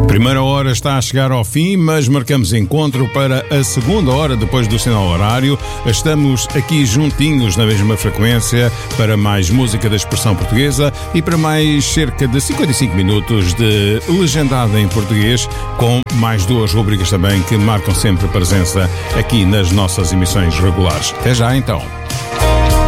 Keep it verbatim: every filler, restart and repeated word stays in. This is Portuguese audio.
Primeira hora está a chegar ao fim, mas marcamos encontro para a segunda hora depois do sinal horário. Estamos aqui juntinhos na mesma frequência para mais música da expressão portuguesa e para mais cerca de cinquenta e cinco minutos de legendada em português, com mais duas rubricas também que marcam sempre presença aqui nas nossas emissões regulares. Até já então.